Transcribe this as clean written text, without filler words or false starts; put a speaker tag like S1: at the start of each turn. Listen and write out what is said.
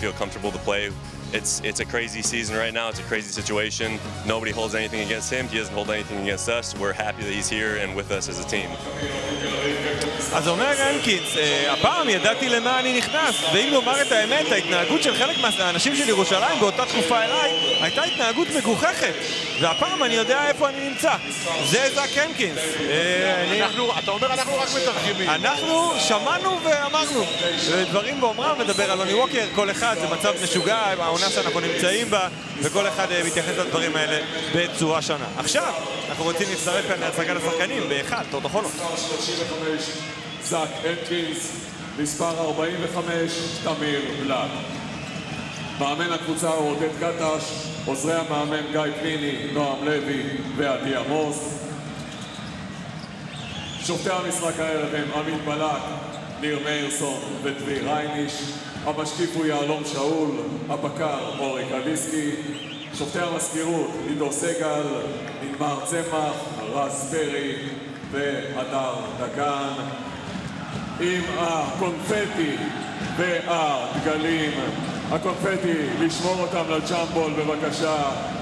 S1: feel comfortable to play. It's a crazy season right now. It's a crazy situation. Nobody holds anything against him. He doesn't hold anything against us. We're happy that he's here and with us as a team.
S2: אז אומר הנקינס, הפעם ידעתי למה אני נכנס, ואם לומר את האמת, ההתנהגות של חלק מהאנשים של ירושלים באותה תקופה אליי הייתה התנהגות מגוחכת, והפעם אני יודע איפה אני נמצא. זה זק הנקינס.
S3: אתה אומר אנחנו רק מתרגמים.
S2: אנחנו שמענו ואמרנו דברים באומרם, מדבר על לוני ווקר, כל אחד זה מצב משוגע, העונה שאנחנו נמצאים בה, וכל אחד מתייחס לדברים האלה בצורה שונה. עכשיו אנחנו רוצים להצטרף כאן להצגת השחקנים באחד, טורטוחולות.
S4: זק הנקינס, מספר 45, תמיר בלאט. מאמן הקבוצה הוא עודד קטש, עוזרי המאמן גיא פניני, נועם לוי ועדי עמוס. שופטי המשחק הערב הם עמית בלק, ניר מאירסון ודבי רייניש. המשקיף הוא יעלום שאול, הבקר אורי קליסקי. שופטי המזכירות עידו סגל, נגמר צמח, רז פרי והדר דגן. עם הקונפטי והדגלים, הקונפטי לשמור אותם לג'מבול בבקשה.